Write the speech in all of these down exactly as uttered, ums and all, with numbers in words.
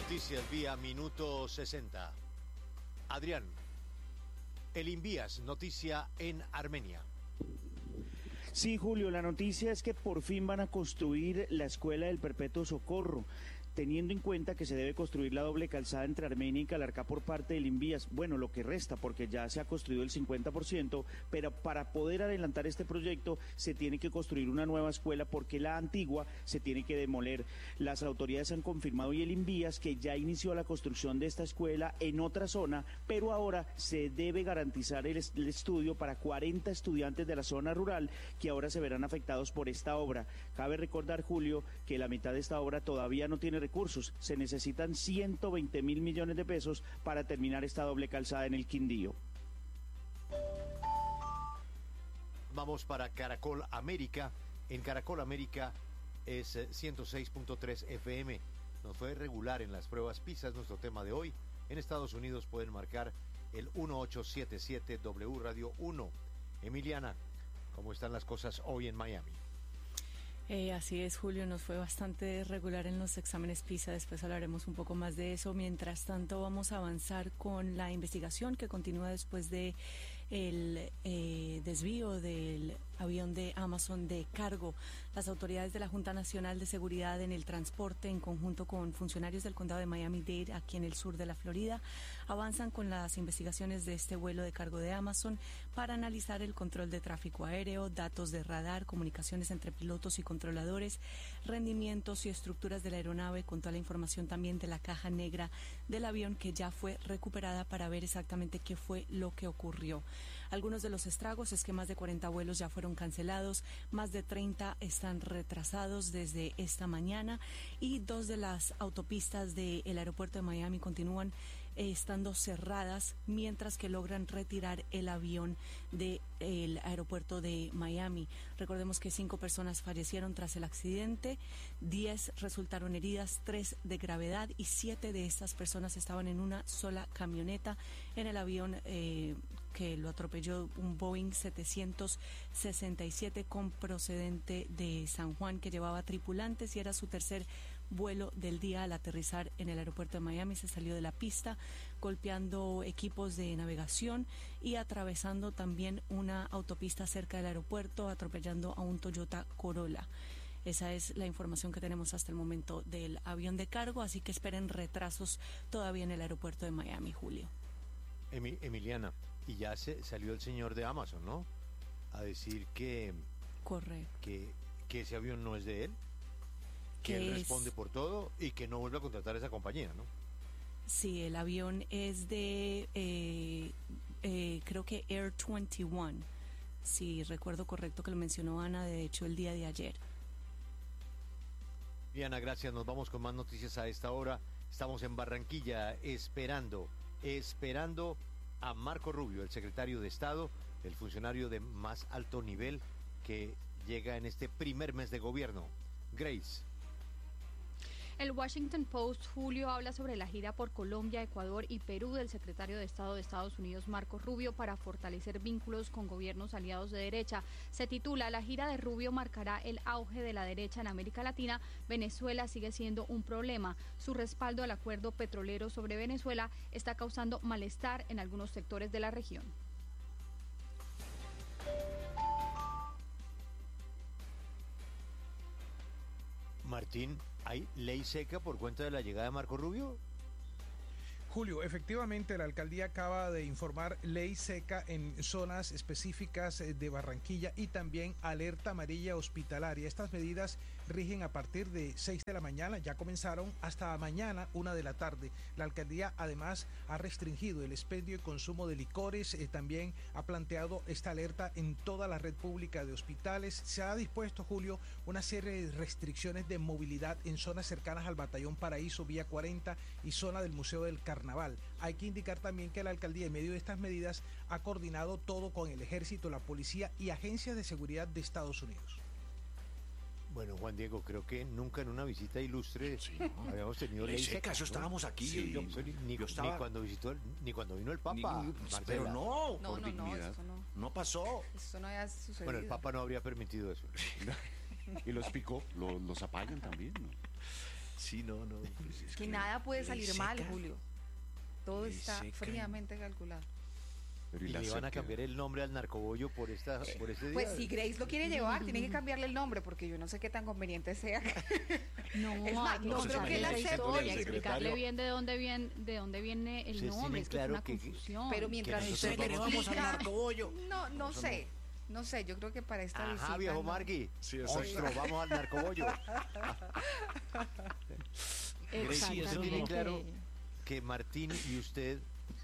Noticias vía Minuto sesenta. Adrián, el Invías, noticia en Armenia. Sí, Julio, la noticia es que por fin van a construir la Escuela del Perpetuo Socorro, teniendo en cuenta que se debe construir la doble calzada entre Armenia y Calarcá por parte del Invías. Bueno, lo que resta, porque ya se ha construido el cincuenta por ciento, pero para poder adelantar este proyecto se tiene que construir una nueva escuela porque la antigua se tiene que demoler. Las autoridades han confirmado y el Invías que ya inició la construcción de esta escuela en otra zona, pero ahora se debe garantizar el, el estudio para cuarenta estudiantes de la zona rural que ahora se verán afectados por esta obra. Cabe recordar, Julio, que la mitad de esta obra todavía no tiene recursos. Se necesitan ciento veinte mil millones de pesos para terminar esta doble calzada en el Quindío. Vamos para Caracol América. En Caracol América es ciento seis punto tres F M. Nos fue regular en las pruebas PISA, es nuestro tema de hoy. En Estados Unidos pueden marcar el uno ocho siete siete W Radio uno. Emiliana, ¿cómo están las cosas hoy en Miami? Eh, así es, Julio, nos fue bastante regular en los exámenes PISA, después hablaremos un poco más de eso. Mientras tanto, vamos a avanzar con la investigación que continúa después de el eh, desvío del avión de Amazon de cargo. Las autoridades de la Junta Nacional de Seguridad en el Transporte, en conjunto con funcionarios del condado de Miami-Dade, aquí en el sur de la Florida, avanzan con las investigaciones de este vuelo de cargo de Amazon para analizar el control de tráfico aéreo, datos de radar, comunicaciones entre pilotos y controladores, rendimientos y estructuras de la aeronave, con toda la información también de la caja negra del avión que ya fue recuperada para ver exactamente qué fue lo que ocurrió. Algunos de los estragos es que más de cuarenta vuelos ya fueron cancelados, más de treinta están retrasados desde esta mañana y dos de las autopistas del aeropuerto de Miami continúan eh, estando cerradas mientras que logran retirar el avión del aeropuerto de Miami. Recordemos que cinco personas fallecieron tras el accidente, diez resultaron heridas, tres de gravedad y siete de estas personas estaban en una sola camioneta en el avión eh, que lo atropelló un Boeing setecientos sesenta y siete con procedente de San Juan que llevaba tripulantes y era su tercer vuelo del día. Al aterrizar en el aeropuerto de Miami se salió de la pista golpeando equipos de navegación y atravesando también una autopista cerca del aeropuerto, atropellando a un Toyota Corolla. Esa es la información que tenemos hasta el momento del avión de cargo, así que esperen retrasos todavía en el aeropuerto de Miami, Julio. Emi- Emiliana, y ya se salió el señor de Amazon, ¿no? A decir que... Correcto. Que, que ese avión no es de él, que Que él es... responde por todo y que no vuelve a contratar a esa compañía, ¿no? Sí, el avión es de, eh, eh, creo que Air veintiuno, si recuerdo correcto que lo mencionó Ana, de hecho, el día de ayer. Diana, gracias. Nos vamos con más noticias a esta hora. Estamos en Barranquilla esperando, esperando a Marco Rubio, el secretario de Estado, el funcionario de más alto nivel que llega en este primer mes de gobierno. Grace. El Washington Post, Julio, habla sobre la gira por Colombia, Ecuador y Perú del secretario de Estado de Estados Unidos, Marco Rubio, para fortalecer vínculos con gobiernos aliados de derecha. Se titula: La gira de Rubio marcará el auge de la derecha en América Latina. Venezuela sigue siendo un problema. Su respaldo al acuerdo petrolero sobre Venezuela está causando malestar en algunos sectores de la región. Martín, ¿hay ley seca por cuenta de la llegada de Marco Rubio? Julio, efectivamente la alcaldía acaba de informar ley seca en zonas específicas de Barranquilla y también alerta amarilla hospitalaria. Estas medidas rigen a partir de seis de la mañana, ya comenzaron hasta mañana una de la tarde. La alcaldía además ha restringido el expendio y consumo de licores, eh, también ha planteado esta alerta en toda la red pública de hospitales. Se ha dispuesto, Julio, una serie de restricciones de movilidad en zonas cercanas al Batallón Paraíso, Vía cuarenta y zona del Museo del Carnaval. Hay que indicar también que la alcaldía, en medio de estas medidas, ha coordinado todo con el ejército, la policía y agencias de seguridad de Estados Unidos. Bueno, Juan Diego, creo que nunca en una visita ilustre sí. habíamos tenido ley, ley seca, seca. Eso ¿no? estábamos aquí. Sí, yo, yo, ni, yo estaba... ni cuando visitó, ni cuando vino el Papa. Ni, pero no, no, por no, dignidad. No, no, no pasó. Eso no había sucedido. Bueno, el Papa no habría permitido eso. Y los picó, lo, los apañan también, ¿no? Sí, no, no. Pues es que, que nada puede salir mal, Julio. Todo está seca. fríamente calculado. Pero y, y le van a cambiar el nombre al narcobollo por esta eh, por este día. Pues si Grace lo quiere llevar, tiene que cambiarle el nombre, porque yo no sé qué tan conveniente sea. No, es más, no, no creo que la historia, explicarle bien de dónde viene, de dónde viene el nombre, es que claro es una que, confusión. Pero mientras que usted le vamos al narcobollo. No, no sé. No sé, yo creo que para esta Ajá, visita... viejo no. Margui. Sí, Ostro, vamos al narcobollo. Gracie, eso tiene claro que Martín y usted...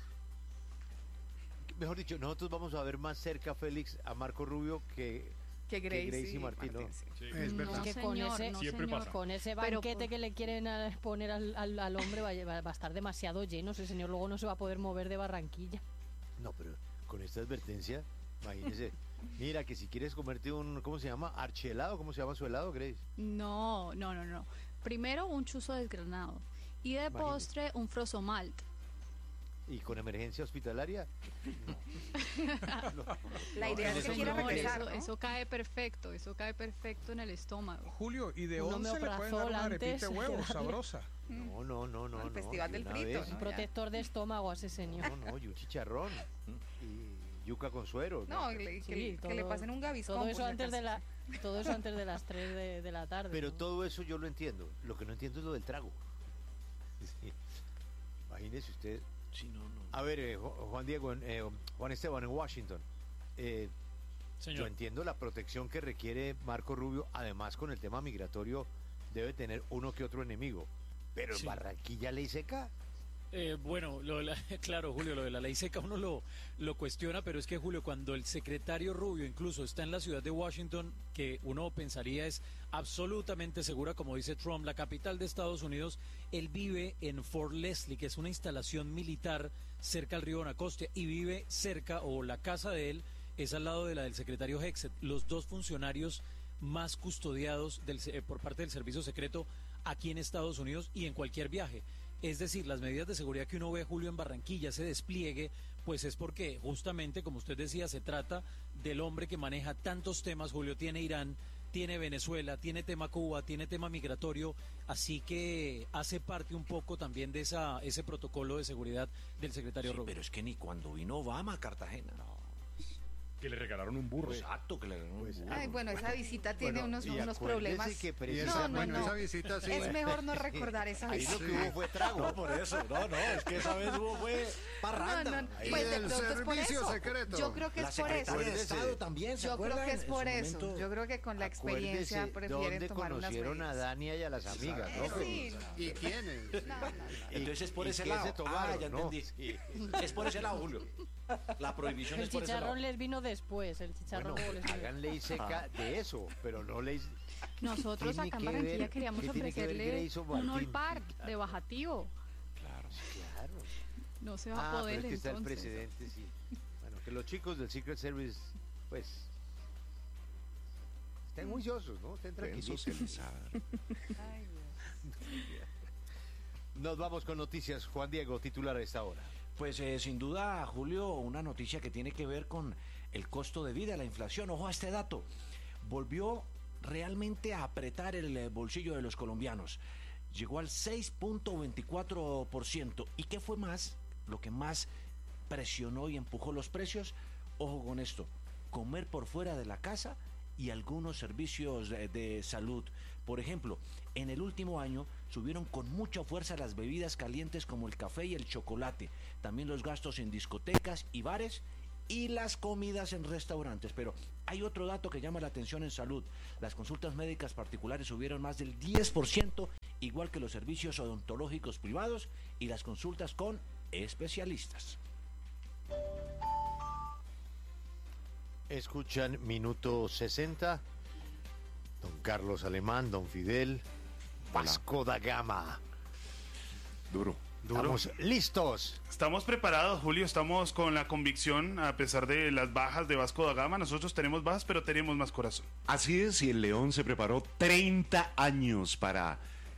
Mejor dicho, nosotros vamos a ver más cerca, Félix, a Marco Rubio que, que, Gracie, que Gracie y Martín, ¿no? Sí. Sí. Es verdad. No, que con señor, ese, no, siempre señor. pasa. Con ese banquete Pero, que le quieren poner al, al, al hombre va, va a estar demasiado lleno. Ese señor luego no se va a poder mover de Barranquilla. No, pero con esta advertencia, imagínese. Mira, que si quieres comerte un, ¿cómo se llama? ¿Archelado? ¿Cómo se llama su helado, Grace? No, no, no, no. Primero un chuzo desgranado. Y de imagínese. Postre un frosomalt. ¿Y con emergencia hospitalaria? No. no. La idea no, es que quiera regresar, eso, ¿no? eso cae perfecto, eso cae perfecto en el estómago. Julio, ¿y de once le pueden dar una arepita de huevo sabrosa? No, no, no, no. El no, festival no, del frito. Un ¿no? protector de estómago a ese señor. No, no, y un chicharrón. Y yuca con suero. No, ¿no? Que, sí, que, todo, que le pasen un gaviscón. Todo eso antes de la, todo eso antes de las tres de, de la tarde. Pero ¿no? todo eso yo lo entiendo. Lo que no entiendo es lo del trago. Sí. Imagínese usted. Sí, no, no. A ver, eh, Juan Diego, eh, Juan Esteban en Washington. Eh, yo entiendo la protección que requiere Marco Rubio, además con el tema migratorio debe tener uno que otro enemigo. Pero sí. En Barranquilla, ley seca. Eh, bueno, lo de la, claro, Julio, lo de la ley seca uno lo, lo cuestiona, pero es que, Julio, cuando el secretario Rubio incluso está en la ciudad de Washington, que uno pensaría es absolutamente segura, como dice Trump, la capital de Estados Unidos, él vive en Fort Leslie, que es una instalación militar cerca al río Anacostia, y vive cerca, o la casa de él es al lado de la del secretario Hexet, los dos funcionarios más custodiados del, por parte del servicio secreto aquí en Estados Unidos y en cualquier viaje. Es decir, las medidas de seguridad que uno ve, Julio, en Barranquilla, ese despliegue, pues es porque justamente, como usted decía, se trata del hombre que maneja tantos temas. Julio, tiene Irán, tiene Venezuela, tiene tema Cuba, tiene tema migratorio, así que hace parte un poco también de esa ese protocolo de seguridad del secretario sí, Rubio. Pero es que ni cuando vino Obama a Cartagena, no. Que le regalaron un burro. Exacto, que le regalaron pues, un burro. Ay, bueno, esa visita tiene bueno, unos, unos problemas. Que no, no, bueno, no. Esa visita, sí. Es mejor no recordar esa Ahí visita. lo que hubo fue trago. No, por eso, no, no, es que esa vez hubo fue parranda. No, no, y pues del de pronto es por servicio eso. secreto. Yo creo que la es por eso. Secretaría de Estado también, ¿se Yo creo acuerdan? que es En por su eso. momento. Yo creo que con la experiencia Acuérdese prefieren tomar unas medidas. conocieron a Dania y a las amigas, Eh, ¿no? sí. ¿Y quiénes? No, no. Entonces es por ¿Y ese qué lado. se tomaron, Ah, ya no? entendí. Sí. Es por ese lado, Julio. La prohibición El es por ese lado. chicharrón les vino después, el chicharrón Bueno, les vino hagan ley seca de eso, pero no ley... Nosotros Tiene acá en que Barranquilla ver- queríamos ¿qué tiene que ver ofrecerle Grace o un Martín? All Park de bajativo. Claro. Claro. No se va a Ah, poder, pero es que está el entonces. presidente, sí. Bueno, que los chicos del Secret Service, pues, estén juiciosos, ¿no? Estén Deben tranquilos. socializar. Ay, Dios. Nos vamos con noticias. Juan Diego, titular a esta hora. Pues eh, sin duda, Julio, una noticia que tiene que ver con el costo de vida, la inflación. Ojo a este dato. Volvió realmente a apretar el eh, bolsillo de los colombianos. Llegó al seis punto veinticuatro por ciento. ¿Y qué fue más? Lo que más presionó y empujó los precios. Ojo con esto. Comer por fuera de la casa y algunos servicios de, de salud. Por ejemplo, en el último año subieron con mucha fuerza las bebidas calientes como el café y el chocolate, también los gastos en discotecas y bares y las comidas en restaurantes. Pero hay otro dato que llama la atención en salud. Las consultas médicas particulares subieron más del diez por ciento, igual que los servicios odontológicos privados y las consultas con especialistas. Escuchan Minuto sesenta. Don Carlos Alemán, Don Fidel, Vasco da Gama. Duro. Duro. Estamos listos. Estamos preparados, Julio. Estamos con la convicción, a pesar de las bajas de Vasco da Gama. Nosotros tenemos bajas, pero tenemos más corazón. Así es, y el León se preparó treinta años para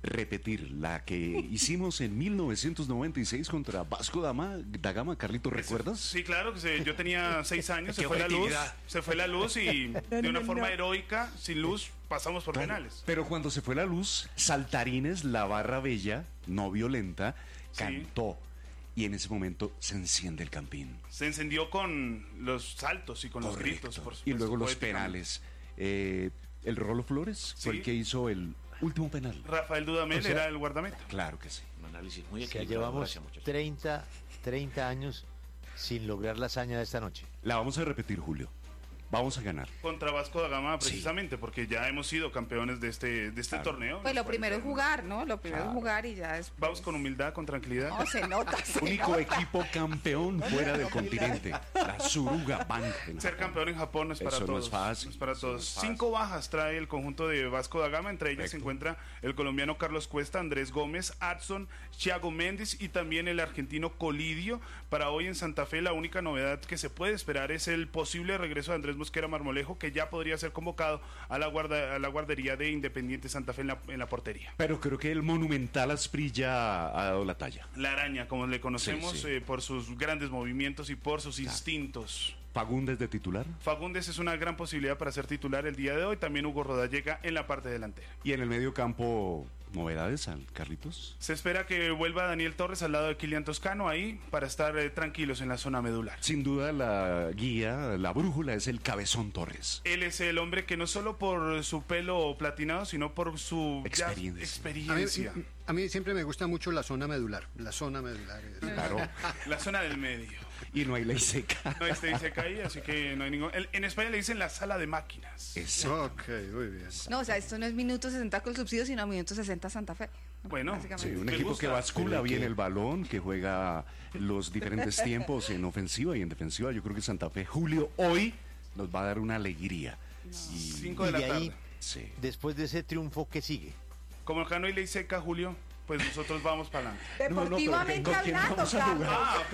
repetir la que hicimos en mil novecientos noventa y seis contra Vasco da Gama, da Gama, Carlito, ¿recuerdas? Sí, claro, que se- yo tenía seis años, se Qué fue la luz, objetividad. se fue la luz y de una forma heroica, sin luz, pasamos por Claro, penales. Pero cuando se fue la luz, Saltarines, la barra bella, no violenta, cantó. Y en ese momento se enciende el campín. Se encendió con los saltos y con los gritos, por Y supuesto, luego los poéticamente. penales. Eh, el Rolo Flores fue Sí. el que hizo el último penal. Rafael Dudamel O sea, era el guardameta. Claro que sí. Un análisis muy O sea, equilibrado. llevamos Gracias, muchachos. treinta, treinta años sin lograr la hazaña de esta noche. La vamos a repetir, Julio. Vamos a ganar. Contra Vasco da Gama, Sí. precisamente, porque ya hemos sido campeones de este, de este Claro. torneo. Pues lo primero es jugar, ¿no? Lo primero Claro. es jugar y ya es. Vamos con humildad, con tranquilidad. No, se nota. se Único nota. equipo campeón fuera del continente. La Suruga Bank. en Ser Japón. campeón en Japón no es para Eso no todos. es fácil. no es para Eso no todos. es fácil. Cinco bajas trae el conjunto de Vasco da Gama. Entre ellas se encuentra el colombiano Carlos Cuesta, Andrés Gómez, Adson, Thiago Méndez y también el argentino Colidio. Para hoy en Santa Fe, la única novedad que se puede esperar es el posible regreso de Andrés Mosquera Marmolejo, que ya podría ser convocado a la, guarda, a la guardería de Independiente Santa Fe en la, en la portería. Pero creo que el monumental Asprilla ha dado la talla. La araña, como le conocemos, Sí, sí. eh, por sus grandes movimientos y por sus instintos. Fagundes de titular. Fagundes es una gran posibilidad para ser titular el día de hoy. También Hugo Rodallega en la parte delantera. Y en el medio campo, novedades, al Carlitos. Se espera que vuelva Daniel Torres al lado de Kilian Toscano ahí para estar eh, tranquilos en la zona medular. Sin duda la guía, la brújula es el Cabezón Torres. Él es el hombre que no solo por su pelo platinado, sino por su ya Experiencia. experiencia. A mí, a mí siempre me gusta mucho la zona medular. La zona medular. es- Claro. La zona del medio. Y no hay ley seca. No este dice ahí, así que no hay ningún. el- En España le dicen la sala de máquinas. Exacto. Ok, muy bien. No, o sea, esto no es minuto sesenta con el subsidio, sino minuto sesenta Santa Fe. Bueno, Básicamente. Sí, un Me equipo gusta. que bascula Pero bien que- el balón, que juega los diferentes tiempos en ofensiva y en defensiva. Yo creo que Santa Fe, Julio, hoy nos va a dar una alegría. Y- Cinco de Y la de ahí, tarde. sí. después de ese triunfo, ¿qué sigue? Como acá no hay ley seca, Julio, pues nosotros vamos para adelante. Deportivamente ¿con quién hablando, vamos a Carlos.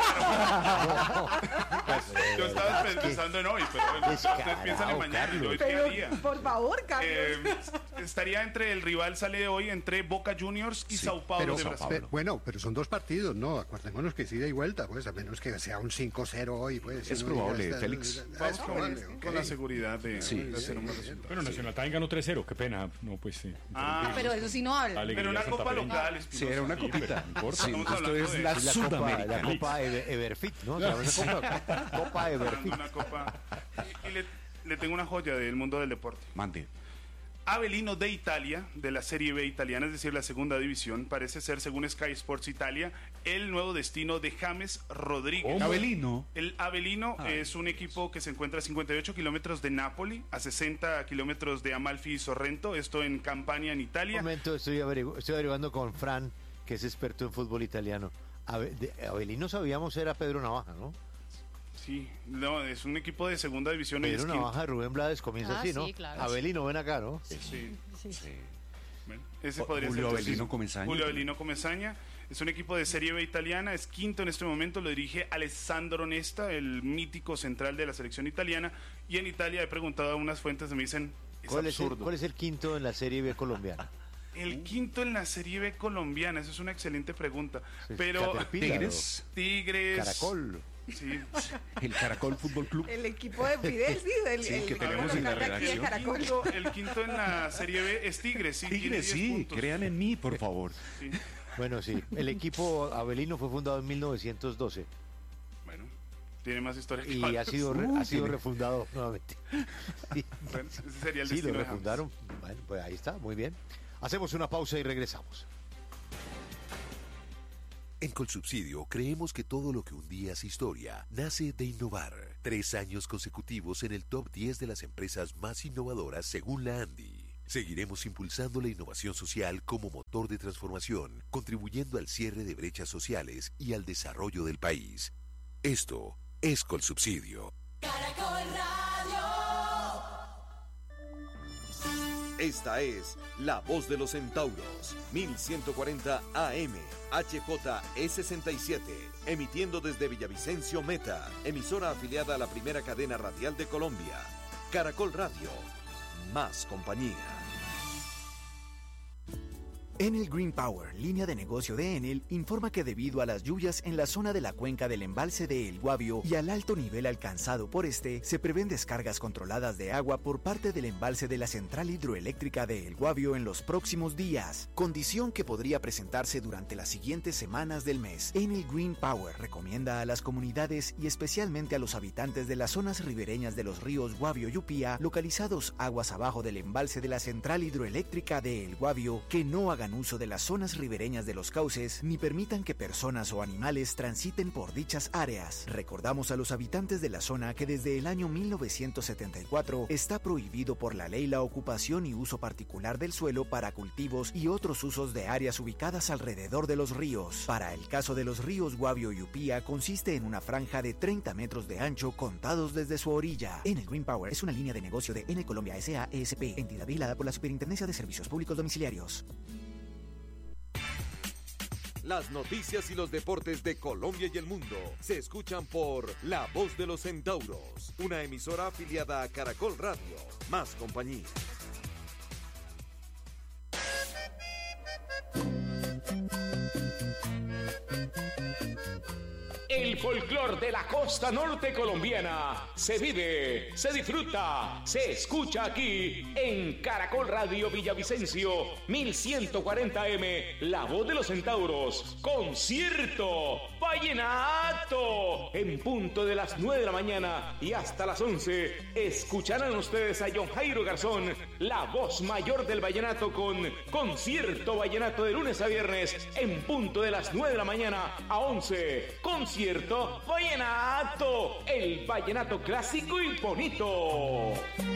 Ah, claro. Yo estaba pensando en hoy, pero bueno, ustedes Descarado, piensan en mañana. Carlos. Hoy qué Pero, día. por favor, Carlos. Eh, estaría entre el rival sale de hoy entre Boca Juniors y Sí, Sao Paulo Pero, de Sao Brasil. Paulo. pe- bueno, pero son dos partidos, ¿no? Acordémonos que es ida y vuelta, pues, a menos que sea un cinco cero hoy, pues. si Es uno probable, diga, está- Félix. ah, Vamos es con, probable, con ok. la seguridad de, Sí, de hacer sí, un buen sí. resultado. Bueno, Nacional también ganó tres cero, qué pena. No, pues sí. Ah, Pero eso sí no habla. Alegría pero una Santa copa Fe. local, Sí, Espinosa. era una Sí, copita. pero no importa. Sí, Estamos esto hablando es de- la Es la Copa, Sudamericana. la Copa Ever- Everfit, ¿no? Se llama esa Copa, Copa Everfit. Una copa. Y, y le, le tengo una joya del mundo del deporte. Mande. Avelino de Italia, de la Serie B italiana, es decir, la segunda división, parece ser, según Sky Sports Italia, el nuevo destino de James Rodríguez. Avelino. El Avelino Ah. es un equipo que se encuentra a cincuenta y ocho kilómetros de Nápoli, a sesenta kilómetros de Amalfi y Sorrento, esto en Campania, en Un Italia. momento, estoy, averigu- estoy averiguando con Fran, que es experto en fútbol italiano. Ave- de- Avelino sabíamos era Pedro Navaja, ¿no? Sí, no, es un equipo de segunda división. y Pedro es quinto. Navaja, Rubén Blades comienza Ah, así, ¿no? sí, claro. Avelino, ven acá, ¿no? Sí, Sí. Sí. bueno, ese O- podría Julio ser. Avelino sí. Comesaña. Julio Avelino Comesaña. Es un equipo de Serie B italiana, es quinto en este momento, lo dirige Alessandro Nesta, el mítico central de la selección italiana. Y en Italia he preguntado a unas fuentes, me dicen, es ¿Cuál es, el, absurdo. cuál es el quinto en la Serie B colombiana? El quinto en la Serie B colombiana, esa es una excelente pregunta. Pero Caterpillar, Tigres. Tigres, Caracol. sí, El Caracol Fútbol Club. El equipo de Fidel, sí, el, Sí, el que equipo tenemos en la local de aquí de redacción. Caracol. el quinto, el quinto en la Serie B es Tigres, sí, tiene Tigres, diez sí, puntos. crean en mí, por favor. Sí, Bueno, sí. El equipo Avelino fue fundado en mil novecientos doce bueno, tiene más historia que y varios. ha sido, re- Uh, ha sido tiene- refundado nuevamente. Sí, Bueno, ese sería el sí, lo destino de James. refundaron. Bueno, pues ahí está, muy bien. Hacemos una pausa y regresamos. En Colsubsidio creemos que todo lo que un día es historia nace de innovar. Tres años consecutivos en el top diez de las empresas más innovadoras según la ANDI. Seguiremos impulsando la innovación social como motor de transformación, contribuyendo al cierre de brechas sociales y al desarrollo del país. Esto es Colsubsidio. Caracol Radio. Esta es La Voz de los Centauros, mil ciento cuarenta A M, H J E sesenta y siete, emitiendo desde Villavicencio Meta, emisora afiliada a la primera cadena radial de Colombia. Caracol Radio, más compañía. Enel Green Power, línea de negocio de Enel, informa que debido a las lluvias en la zona de la cuenca del embalse de El Guavio y al alto nivel alcanzado por este, se prevén descargas controladas de agua por parte del embalse de la central hidroeléctrica de El Guavio en los próximos días, condición que podría presentarse durante las siguientes semanas del mes. Enel Green Power recomienda a las comunidades y especialmente a los habitantes de las zonas ribereñas de los ríos Guavio y Upía, localizados aguas abajo del embalse de la central hidroeléctrica de El Guavio, que no hagan uso de las zonas ribereñas de los cauces ni permitan que personas o animales transiten por dichas áreas. Recordamos a los habitantes de la zona que desde el año mil novecientos setenta y cuatro está prohibido por la ley la ocupación y uso particular del suelo para cultivos y otros usos de áreas ubicadas alrededor de los ríos. Para el caso de los ríos Guavio y Upía, consiste en una franja de treinta metros de ancho contados desde su orilla. Enel Green Power es una línea de negocio de Enel Colombia S A E S P, entidad vigilada por la Superintendencia de Servicios Públicos Domiciliarios. Las noticias y los deportes de Colombia y el mundo se escuchan por La Voz de los Centauros, una emisora afiliada a Caracol Radio. Más compañía. El folclor de la costa norte colombiana se vive, se disfruta, se escucha aquí en Caracol Radio Villavicencio, mil ciento cuarenta A M, La Voz de los Centauros, concierto, vallenato, en punto de las nueve de la mañana y hasta las once, escucharán ustedes a John Jairo Garzón, la voz mayor del vallenato con concierto vallenato de lunes a viernes, en punto de las nueve de la mañana a once, concierto Concierto Vallenato, el vallenato clásico y bonito.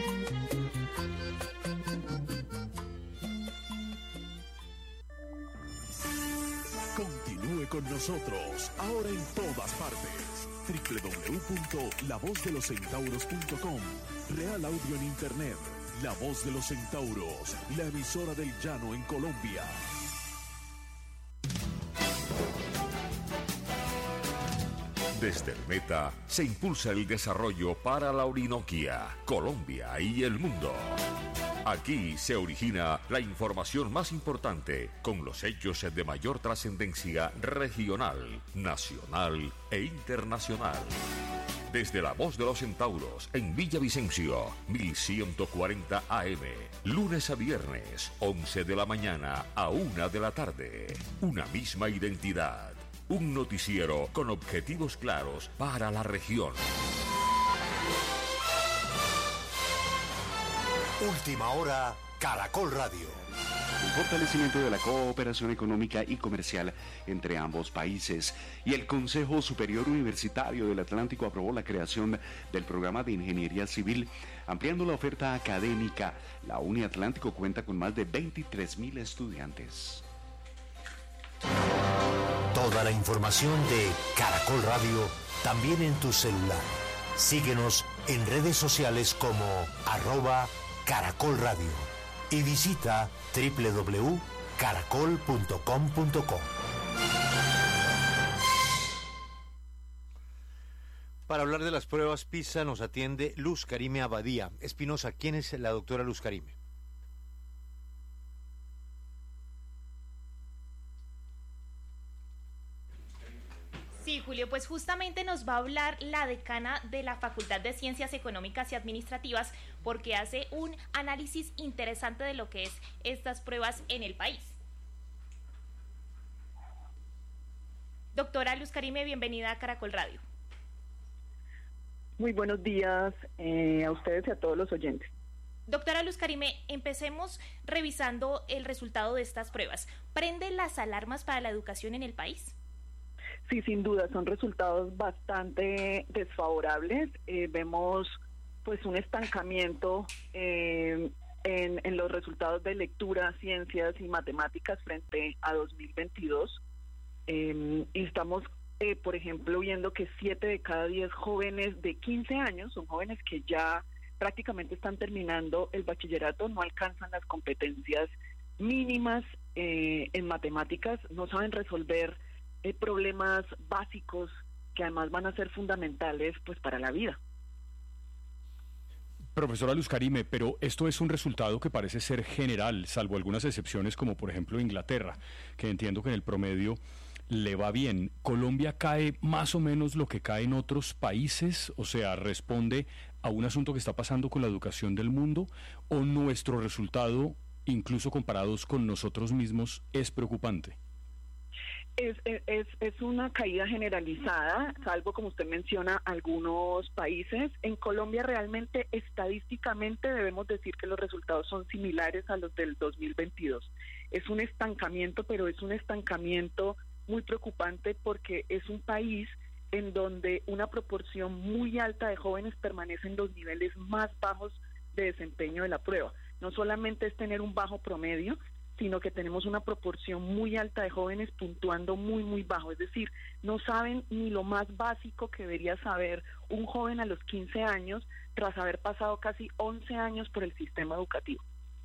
Continúe con nosotros, ahora en todas partes. doble u doble u doble u punto la voz de los centauros punto com. Real Audio en Internet. La Voz de los Centauros, la emisora del llano en Colombia. Desde el Meta se impulsa el desarrollo para la Orinoquia, Colombia y el mundo. Aquí se origina la información más importante con los hechos de mayor trascendencia regional, nacional e internacional. Desde La Voz de los Centauros en Villavicencio, mil ciento cuarenta A M, lunes a viernes, once de la mañana a una de la tarde. Una misma identidad. Un noticiero con objetivos claros para la región. Última hora, Caracol Radio. El fortalecimiento de la cooperación económica y comercial entre ambos países y el Consejo Superior Universitario del Atlántico aprobó la creación del programa de Ingeniería Civil, ampliando la oferta académica. La Uni Atlántico cuenta con más de veintitrés mil estudiantes. Toda la información de Caracol Radio también en tu celular. Síguenos en redes sociales como arroba Caracol Radio y visita doble u doble u doble u punto caracol punto com punto co. Para hablar de las pruebas PISA nos atiende Luz Karime Abadía. Espinosa, ¿quién es la doctora Luz Karime? Sí, Julio, pues justamente nos va a hablar la decana de la Facultad de Ciencias Económicas y Administrativas porque hace un análisis interesante de lo que es estas pruebas en el país. Doctora Luz Karime, bienvenida a Caracol Radio. Muy buenos días eh, a ustedes y a todos los oyentes. Doctora Luz Karime, empecemos revisando el resultado de estas pruebas. ¿Prende las alarmas para la educación en el país? Sí, sin duda, son resultados bastante desfavorables. Eh, vemos pues un estancamiento eh, en, en los resultados de lectura, ciencias y matemáticas frente a dos mil veintidós. Eh, y estamos, eh, por ejemplo, viendo que siete de cada diez jóvenes de quince años, son jóvenes que ya prácticamente están terminando el bachillerato, no alcanzan las competencias mínimas eh, en matemáticas, no saben resolver eh, problemas básicos que además van a ser fundamentales pues para la vida. Profesora Luz Carime, pero esto es un resultado que parece ser general, salvo algunas excepciones como por ejemplo Inglaterra, que entiendo que en el promedio le va bien. ¿Colombia cae más o menos lo que cae en otros países? O sea, ¿responde a un asunto que está pasando con la educación del mundo? ¿O nuestro resultado, incluso comparados con nosotros mismos, es preocupante? Es, es, es una caída generalizada, salvo, como usted menciona, algunos países. En Colombia realmente, estadísticamente, debemos decir que los resultados son similares a los del dos mil veintidós. Es un estancamiento, pero es un estancamiento muy preocupante porque es un país en donde una proporción muy alta de jóvenes permanece en los niveles más bajos de desempeño de la prueba. No solamente es tener un bajo promedio, sino que tenemos una proporción muy alta de jóvenes puntuando muy, muy bajo. Es decir, no saben ni lo más básico que debería saber un joven a los quince años tras haber pasado casi once años por el sistema educativo.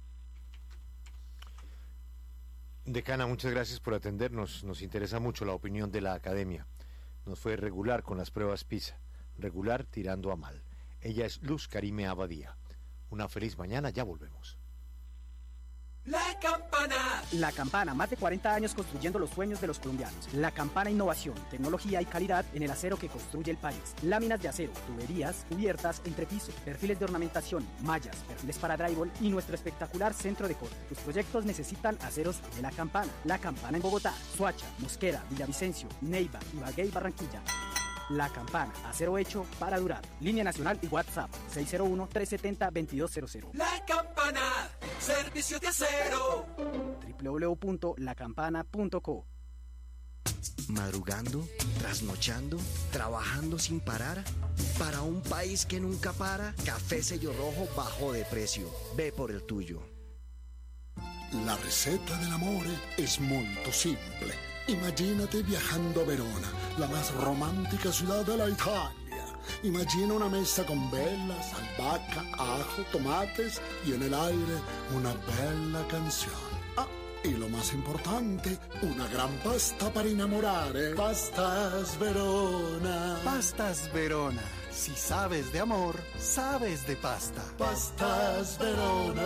Decana, muchas gracias por atendernos. Nos interesa mucho la opinión de la academia. Nos fue regular con las pruebas PISA, regular tirando a mal. Ella es Luz Carime Abadía. Una feliz mañana, ya volvemos. La Campana. La Campana, más de cuarenta años construyendo los sueños de los colombianos. La Campana, innovación, tecnología y calidad en el acero que construye el país. Láminas de acero, tuberías, cubiertas, entrepiso, perfiles de ornamentación, mallas, perfiles para drywall y nuestro espectacular centro de corte. Tus proyectos necesitan aceros de La Campana. La Campana en Bogotá, Soacha, Mosquera, Villavicencio, Neiva, Ibagué y Barranquilla. La Campana, acero hecho para durar. Línea nacional y WhatsApp seis cero uno, tres siete cero, dos dos cero cero. La Campana, servicio de acero. doble u doble u doble u punto la campana punto co. Madrugando, trasnochando, trabajando sin parar. Para un país que nunca para, Café Sello Rojo bajó de precio. Ve por el tuyo. La receta dell'amore es muy simple. Imagínate viajando a Verona, la más romántica ciudad de la Italia. Imagina una mesa con velas, albahaca, ajo, tomates y en el aire una bella canción. Ah, y lo más importante, una gran pasta para enamorare. Pastas Verona. Pastas Verona. Si sabes de amor, sabes de pasta. Pastas Verona.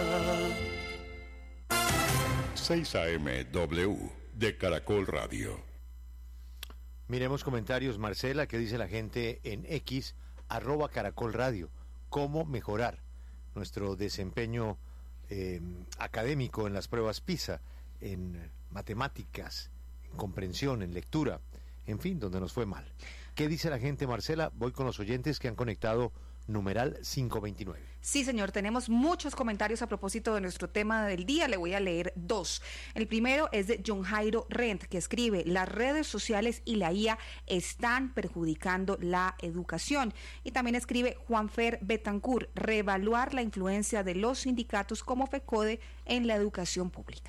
seis A M W de Caracol Radio. Miremos comentarios, Marcela, que dice la gente en X, arroba Caracol Radio. ¿Cómo mejorar nuestro desempeño eh, académico en las pruebas PISA, en matemáticas, en comprensión, en lectura, en fin, donde nos fue mal? ¿Qué dice la gente, Marcela? Voy con los oyentes que han conectado numeral quinientos veintinueve. Sí, señor, tenemos muchos comentarios a propósito de nuestro tema del día. Le voy a leer dos. El primero es de John Jairo Rent, que escribe: las redes sociales y la I A están perjudicando la educación. Y también escribe Juanfer Betancourt: reevaluar la influencia de los sindicatos como FECODE en la educación pública.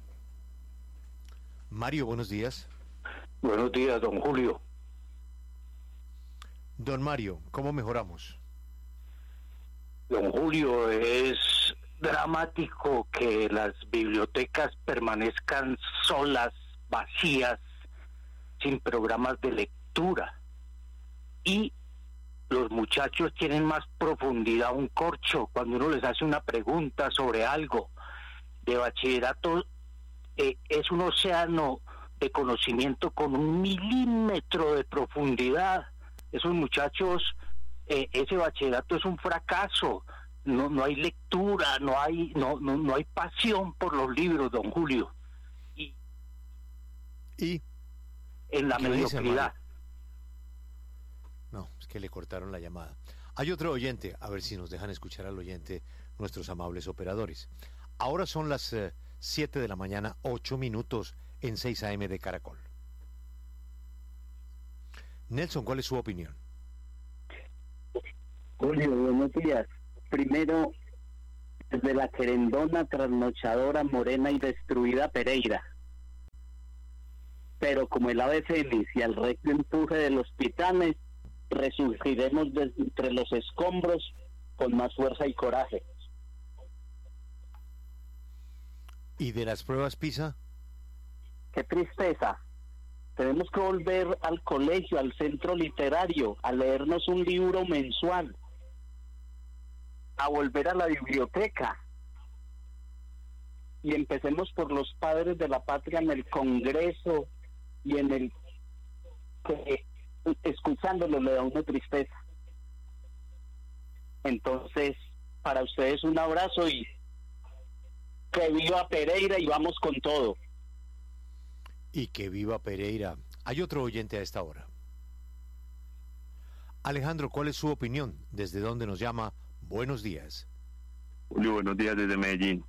Mario, buenos días. Buenos días, don Julio. Don Mario, ¿cómo mejoramos? Don Julio, es dramático que las bibliotecas permanezcan solas, vacías, sin programas de lectura. Y los muchachos tienen más profundidad un corcho cuando uno les hace una pregunta sobre algo. De bachillerato eh, es un océano de conocimiento con un milímetro de profundidad. Esos muchachos... Eh, ese bachillerato es un fracaso, no no hay lectura, no hay no no no hay pasión por los libros, don Julio, y, ¿Y? en la mediocridad. No, es que le cortaron la llamada. Hay otro oyente, a ver si nos dejan escuchar al oyente, nuestros amables operadores. Ahora son las eh, siete de la mañana, ocho minutos en seis A M de Caracol. Nelson, ¿cuál es su opinión? Julio, buenos días. Primero, desde la querendona, trasnochadora, morena y destruida Pereira. Pero como el ave fénix y al recto empuje de los titanes, resurgiremos de entre los escombros con más fuerza y coraje. ¿Y de las pruebas PISA? ¡Qué tristeza! Tenemos que volver al colegio, al centro literario, a leernos un libro mensual. a volver a la biblioteca. Y empecemos por los padres de la patria en el Congreso y en el que escuchándolo le da una tristeza. Entonces, para ustedes un abrazo y que viva Pereira y vamos con todo. Y que viva Pereira. Hay otro oyente a esta hora. Alejandro, ¿cuál es su opinión? ¿Desde dónde nos llama? Buenos días. Julio, buenos días desde Medellín.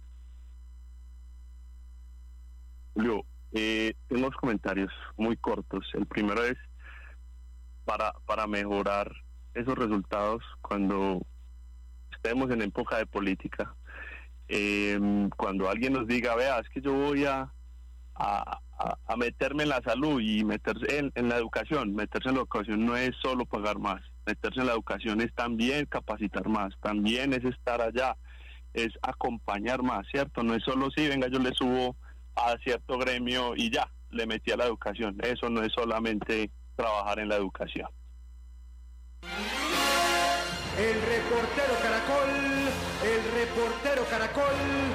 Julio, eh, tengo unos comentarios muy cortos. El primero es para, para mejorar esos resultados cuando estemos en época de política. Eh, cuando alguien nos diga, vea, es que yo voy a, a, a meterme en la salud y meterse en, en la educación. Meterse en la educación no es solo pagar más. Meterse en la educación es también capacitar más, también es estar allá, es acompañar más, ¿cierto? No es solo, sí, venga, yo le subo a cierto gremio y ya, le metí a la educación. Eso no es solamente trabajar en la educación. El reportero Caracol, el reportero Caracol.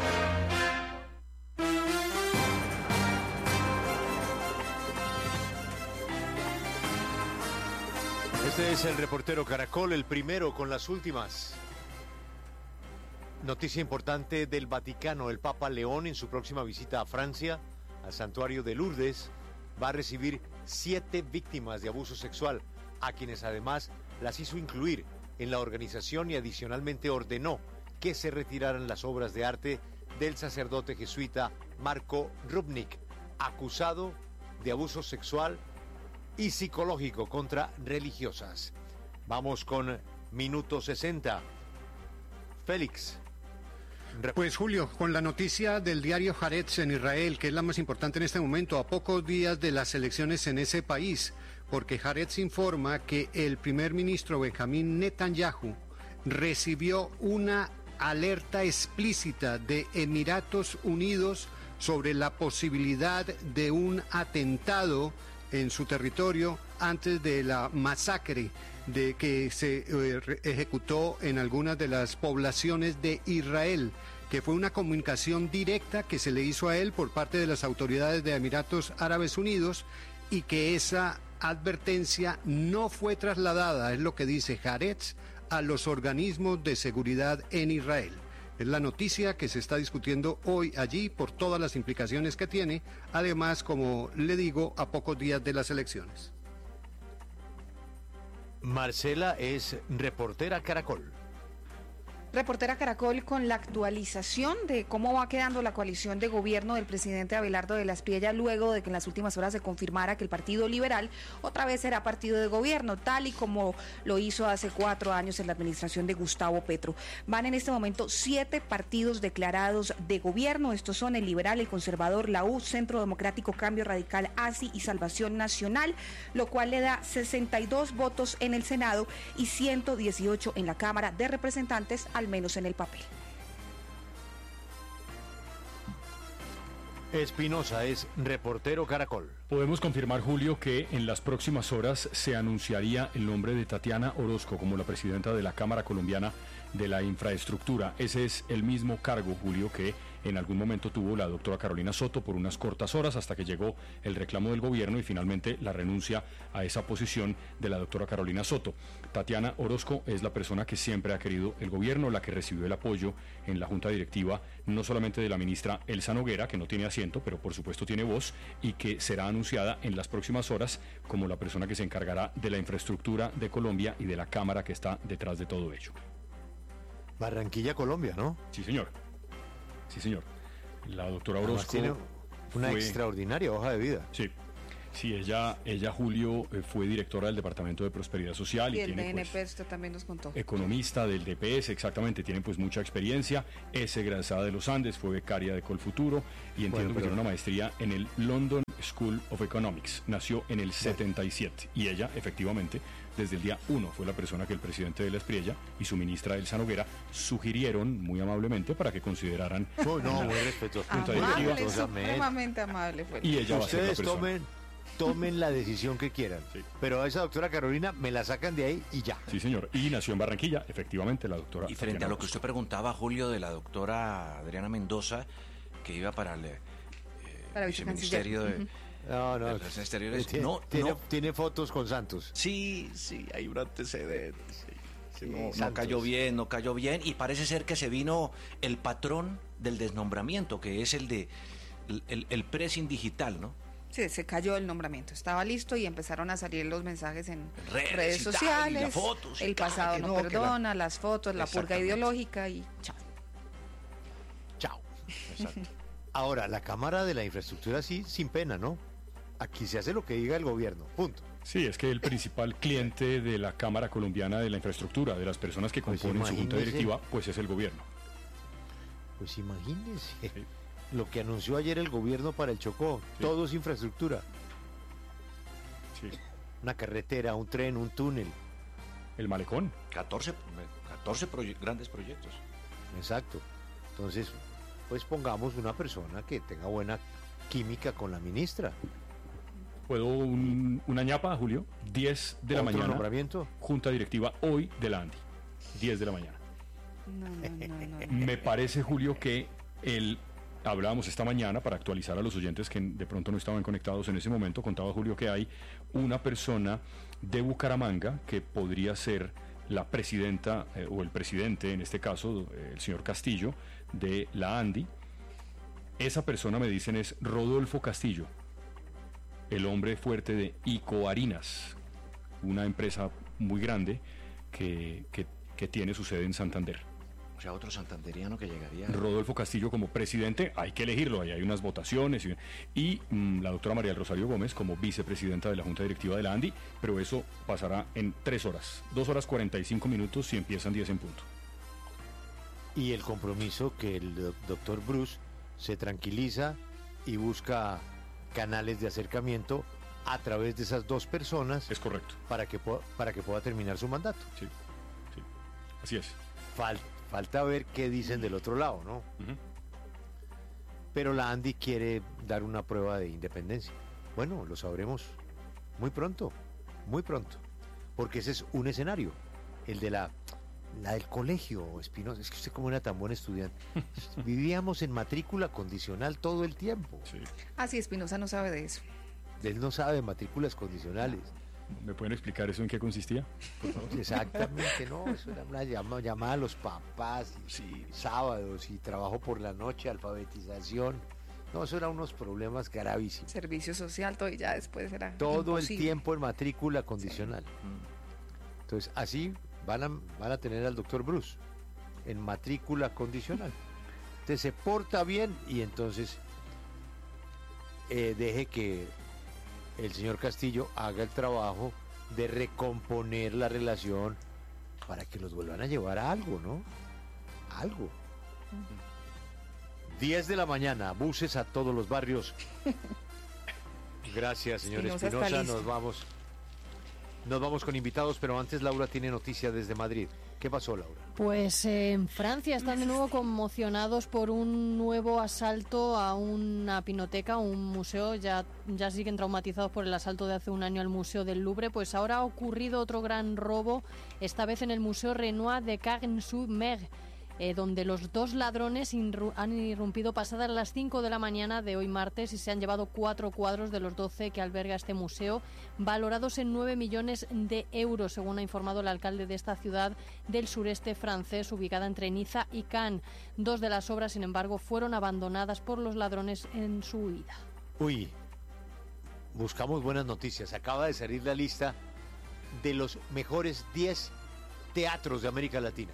Este es el reportero Caracol, el primero con las últimas. Noticia importante del Vaticano. El Papa León, en su próxima visita a Francia, al santuario de Lourdes, va a recibir siete víctimas de abuso sexual, a quienes además las hizo incluir en la organización y adicionalmente ordenó que se retiraran las obras de arte del sacerdote jesuita Marco Rubnik, acusado de abuso sexual y psicológico contra religiosas. Vamos con Minuto sesenta. Félix. Pues Julio, con la noticia del diario Haaretz en Israel, que es la más importante en este momento, a pocos días de las elecciones en ese país, porque Haaretz informa que el primer ministro Benjamín Netanyahu recibió una alerta explícita de Emiratos Unidos sobre la posibilidad de un atentado en su territorio antes de la masacre de que se eh, ejecutó en algunas de las poblaciones de Israel, que fue una comunicación directa que se le hizo a él por parte de las autoridades de Emiratos Árabes Unidos y que esa advertencia no fue trasladada, es lo que dice Haaretz, a los organismos de seguridad en Israel. Es la noticia que se está discutiendo hoy allí por todas las implicaciones que tiene, además, como le digo, a pocos días de las elecciones. Marcela es reportera Caracol. Reportera Caracol con la actualización de cómo va quedando la coalición de gobierno del presidente Abelardo de la Espriella luego de que en las últimas horas se confirmara que el Partido Liberal otra vez será partido de gobierno, tal y como lo hizo hace cuatro años en la administración de Gustavo Petro. Van en este momento siete partidos declarados de gobierno. Estos son el Liberal, el Conservador, la U, Centro Democrático, Cambio Radical, A S I y Salvación Nacional, lo cual le da sesenta y dos votos en el Senado y ciento dieciocho en la Cámara de Representantes, al menos en el papel. Espinosa es reportero Caracol. Podemos confirmar, Julio, que en las próximas horas se anunciaría el nombre de Tatiana Orozco como la presidenta de la Cámara Colombiana de la Infraestructura. Ese es el mismo cargo, Julio, que en algún momento tuvo la doctora Carolina Soto por unas cortas horas hasta que llegó el reclamo del gobierno y finalmente la renuncia a esa posición de la doctora Carolina Soto. Tatiana Orozco es la persona que siempre ha querido el gobierno, la que recibió el apoyo en la junta directiva, no solamente de la ministra Elsa Noguera, que no tiene asiento, pero por supuesto tiene voz, y que será anunciada en las próximas horas como la persona que se encargará de la infraestructura de Colombia y de la Cámara que está detrás de todo ello. Barranquilla, Colombia, ¿no? Sí, señor. Sí, señor. La doctora Orozco tiene una fue... extraordinaria hoja de vida. Sí. Sí, ella, ella Julio, eh, fue directora del Departamento de Prosperidad Social. Y, y el tiene, D N P pues, esto también nos contó. Economista del D P S, exactamente, tiene pues mucha experiencia. Es egresada de los Andes, fue becaria de Colfuturo y entiendo bueno, que tiene una maestría en el London School of Economics. Nació en el setenta y siete y ella, efectivamente, desde el día uno fue la persona que el presidente de la Espriella y su ministra Elsa Noguera sugirieron muy amablemente para que consideraran. Oh, no, muy respetuoso. Amable, supremamente amable. Fue. Y ella va a ser la Ustedes persona. tomen tomen la decisión que quieran. Sí. Pero a esa doctora Carolina me la sacan de ahí y ya. Sí, señor. Y nació en Barranquilla, efectivamente, la doctora. Y frente Tatiana a lo que usted preguntaba, Julio, de la doctora Adriana Mendoza, que iba para el, eh, para el Ministerio de... Uh-huh. No, no. de los exteriores. Tiene, no, tiene, no. tiene fotos con Santos. Sí, sí, hay un antecedente. Sí, sí, no, no Santos. cayó bien, no cayó bien. Y parece ser que se vino el patrón del desnombramiento, que es el de el, el, el pressing digital, ¿no? Sí, se cayó el nombramiento, estaba listo y empezaron a salir los mensajes en redes, redes tal, sociales, y fotos, y el tal, pasado que no, no, que perdona, la... las fotos, la purga ideológica y chao. Chao. Exacto. Ahora, la Cámara de la Infraestructura sí, sin pena, ¿no? Aquí se hace lo que diga el gobierno, punto. Sí, es que el principal cliente de la Cámara Colombiana de la Infraestructura, de las personas que componen pues su junta directiva, pues es el gobierno. Pues imagínese sí. Lo que anunció ayer el gobierno para el Chocó, sí. Todo es infraestructura. Sí. Una carretera, un tren, un túnel. El malecón. catorce, catorce proye- grandes proyectos. Exacto. Entonces, pues pongamos una persona que tenga buena química con la ministra. ¿Puedo un, una ñapa, Julio? diez de la mañana. Nombramiento? Junta directiva hoy de la ANDI. diez de la mañana. No, no, no, no, no. Me parece, Julio, que el... Hablábamos esta mañana para actualizar a los oyentes que de pronto no estaban conectados en ese momento. Contaba Julio que hay una persona de Bucaramanga que podría ser la presidenta eh, o el presidente, en este caso eh, el señor Castillo, de la ANDI. Esa persona, me dicen, es Rodolfo Castillo, el hombre fuerte de Icoharinas, una empresa muy grande que, que, que tiene su sede en Santander. O sea, otro santanderiano que llegaría. Rodolfo Castillo como presidente, hay que elegirlo, ahí hay unas votaciones. Y, y mmm, la doctora María del Rosario Gómez como vicepresidenta de la Junta Directiva de la ANDI, pero eso pasará en tres horas, dos horas cuarenta y cinco minutos si empiezan diez en punto. Y el compromiso que el doctor Bruce se tranquiliza y busca canales de acercamiento a través de esas dos personas. Es correcto. Para que, para que pueda terminar su mandato. Sí, sí, así es. Falta. Falta ver qué dicen del otro lado, ¿no? Uh-huh. Pero la ANDI quiere dar una prueba de independencia. Bueno, lo sabremos muy pronto, muy pronto. Porque ese es un escenario, el de la, la del colegio, Espinosa. Es que usted como era tan buen estudiante. Vivíamos en matrícula condicional todo el tiempo. Sí. Ah, sí, Espinosa no sabe de eso. Él no sabe de matrículas condicionales. ¿Me pueden explicar eso en qué consistía? Por favor. Exactamente, no, eso era una llamada, llamada a los papás, y, sí, sábados y trabajo por la noche, alfabetización. No, eso eran unos problemas gravísimos. Servicio social, todo y ya después era todo imposible. El tiempo en matrícula condicional. Sí. Entonces, así van a, van a tener al doctor Bruce en matrícula condicional. Entonces se porta bien y entonces eh, deje que el señor Castillo haga el trabajo de recomponer la relación para que los vuelvan a llevar a algo, ¿no? Algo. diez de la mañana, buses a todos los barrios. Gracias, señor Espinosa. Espinosa. Nos vamos. Nos vamos con invitados, pero antes Laura tiene noticia desde Madrid. ¿Qué pasó, Laura? Pues eh, en Francia están de nuevo conmocionados por un nuevo asalto a una pinoteca, un museo. Ya, ya siguen traumatizados por el asalto de hace un año al Museo del Louvre. Pues ahora ha ocurrido otro gran robo, esta vez en el Museo Renoir de Cagnes-sur-Mer, eh, donde los dos ladrones inru- han irrumpido pasadas las cinco de la mañana de hoy martes y se han llevado cuatro cuadros de los doce que alberga este museo, valorados en nueve millones de euros, según ha informado el alcalde de esta ciudad del sureste francés, ubicada entre Niza y Cannes. Dos de las obras, sin embargo, fueron abandonadas por los ladrones en su huida. Uy, buscamos buenas noticias. Acaba de salir la lista de los mejores diez teatros de América Latina.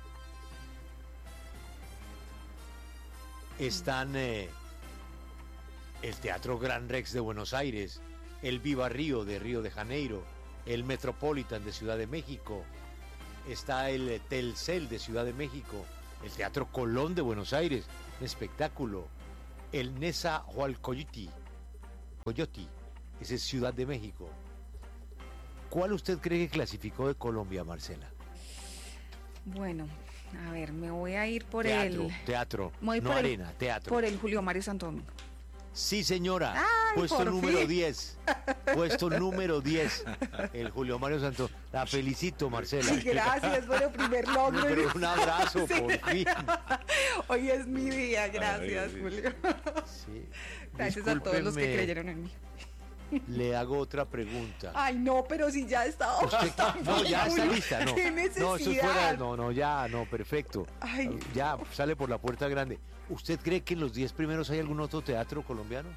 Están eh, el Teatro Gran Rex de Buenos Aires, el Viva Río de Río de Janeiro, el Metropolitan de Ciudad de México, está el Telcel de Ciudad de México, el Teatro Colón de Buenos Aires, espectáculo, el Nezahualcóyotl, Coyote, ese es Ciudad de México. ¿Cuál usted cree que clasificó de Colombia, Marcela? Bueno, a ver, me voy a ir por teatro, el... Teatro, voy no por arena, el, teatro. Por el Julio Mario Santo Domingo. Sí, señora. Ay, Puesto por número fin. diez. Puesto número diez. El Julio Mario Santos. La felicito, Marcela. Ay, gracias por el primer logro. Pero un abrazo, Sí. por fin. Hoy es mi día, gracias, Ay, Julio. Sí. Gracias a todos los que Discúlpeme, creyeron en mí. Le hago otra pregunta. Ay, no, pero si ya estaba. No, ya está lista, no. ¿Qué No, esto es necesidad? fuera, no, no, ya, no, perfecto. Ay. Ya, sale por la puerta grande. ¿Usted cree que en los diez primeros hay algún otro teatro colombiano?